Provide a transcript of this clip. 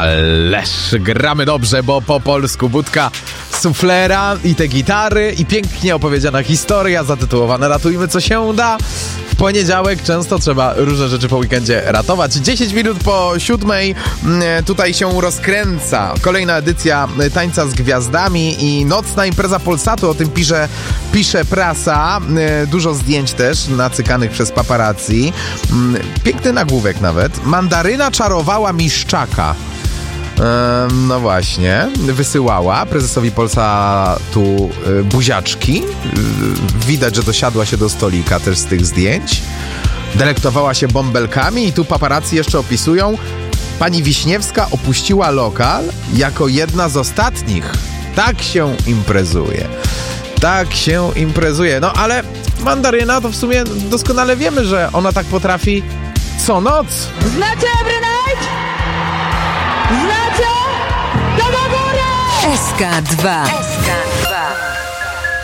Ależ gramy dobrze, bo po polsku budka suflera i te gitary i pięknie opowiedziana historia zatytułowana Ratujmy co się da. W poniedziałek często trzeba różne rzeczy po weekendzie ratować. 10 minut po 7:00 tutaj się rozkręca kolejna edycja Tańca z Gwiazdami i nocna impreza Polsatu, o tym pisze prasa. Dużo zdjęć też nacykanych przez paparazzi. Piękny nagłówek nawet. Mandaryna czarowała Miszczaka. No właśnie, wysyłała prezesowi Polsatu buziaczki. Widać, że dosiadła się do stolika też z tych zdjęć. Delektowała się bąbelkami i tu paparazzi jeszcze opisują: pani Wiśniewska opuściła lokal jako jedna z ostatnich. Tak się imprezuje. Tak się imprezuje. No ale Mandaryna to w sumie doskonale wiemy, że ona tak potrafi co noc. Znacie Every Night? Znacie? Do góry! SK2